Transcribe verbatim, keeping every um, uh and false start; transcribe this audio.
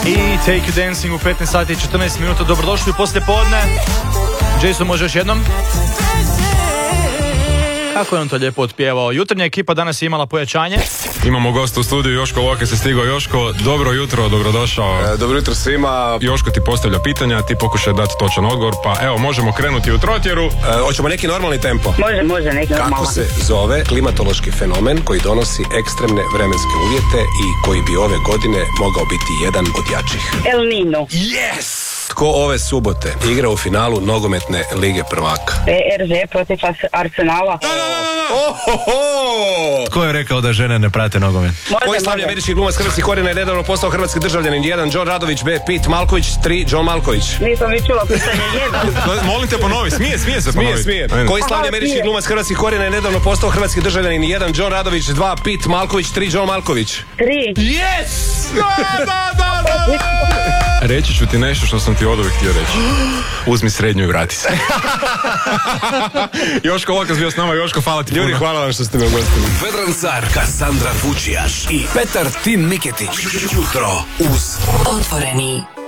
I Take You Dancing u petnaest sati i četrnaest minuta. Dobrodošli u poslijepodne. Jason, može još jednom? Kako je on to lijepo otpjevao. Jutarnja ekipa danas je imala pojačanje. Imamo gosta u studiju, Joško Lokaj se stigao. Joško, dobro jutro, dobrodošao. E, dobro jutro svima. Joško ti postavlja pitanja, ti pokušaj dati točan odgovor, pa evo, možemo krenuti u trotjeru. E, hoćemo neki normalni tempo? Može, može, neki normalni. Kako se zove klimatološki fenomen koji donosi ekstremne vremenske uvjete i koji bi ove godine mogao biti jedan od jačih? El Nino. Yes! Tko ove subote igra u finalu nogometne lige prvaka? P R G protiv Arsenala. Da, da, da, da. Ohoho! Tko je rekao da žene ne prate nogomet? Koji slavlja američki glumac hrvatskih korijena je nedavno postao hrvatski državljanin? jedan. John Radović, B. Pete Malković, tri. John Malković. Nisam ni čula pitanje jedan. Molim te ponovi, smije, smije se Smije, ponovi. smije. Koji slavlja američki glumac hrvatskih korijena je nedavno postao hrvatski državljanin? jedan. John Radović, dva. Pete Malković, tri. John Malković. Tri. Yes! Da, da, da, da. Reći ću ti nešto što sam ti od uvijek htio reći. Uzmi srednju i vrati se. Joško Lokaj bio s nama. Joško, hvala ti puno. Ljudi, hvala vam što ste me ugostili. Vedran Car, Kassandra Vučijaš i Petar Tin Miketić. Jutro uz Otvoreni.